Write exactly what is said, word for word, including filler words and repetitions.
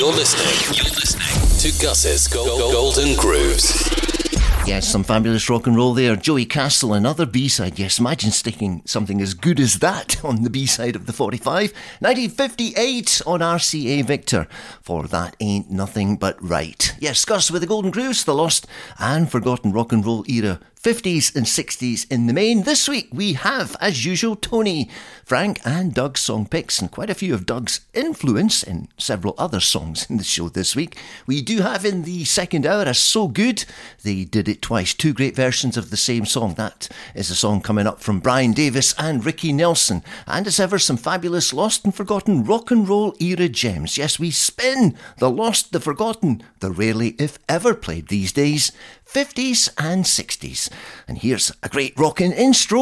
You're listening. You're listening to Gus's Go- Go- Golden Grooves. Yes, some fabulous rock and roll there. Joey Castle, another B-side. Yes, imagine sticking something as good as that on the B-side of the forty-five. nineteen fifty-eight on R C A Victor for That Ain't Nothing But Right. Yes, Gus with the Golden Grooves, the lost and forgotten rock and roll era. fifties and sixties in the main. This week we have, as usual, Tony, Frank and Doug's song picks, and quite a few of Doug's influence in several other songs in the show this week. We do have in the second hour a So Good, They Did It Twice, two great versions of the same song. That is a song coming up from Brian Davis and Ricky Nelson. And as ever, some fabulous lost and forgotten rock and roll era gems. Yes, we spin the lost, the forgotten, the rarely if ever played these days, fifties and sixties. And here's a great rockin' intro